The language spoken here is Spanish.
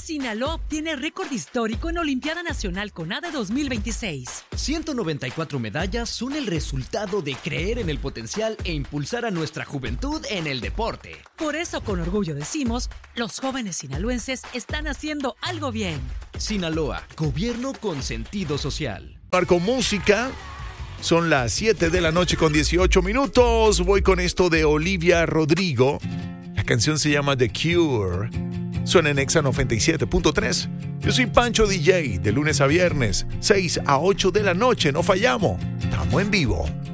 Sinaloa obtiene récord histórico en Olimpiada Nacional CONADE 2026. 194 medallas son el resultado de creer en el potencial e impulsar a nuestra juventud en el deporte. Por eso, con orgullo decimos, los jóvenes sinaloenses están haciendo algo bien. Sinaloa, gobierno con sentido social. Con música, son las 7 de la noche con 18 minutos. Voy con esto de Olivia Rodrigo. La canción se llama The Cure. Suena en Exa 97.3. Yo soy Pancho DJ, de lunes a viernes, 6 a 8 de la noche. No fallamos. Estamos en vivo.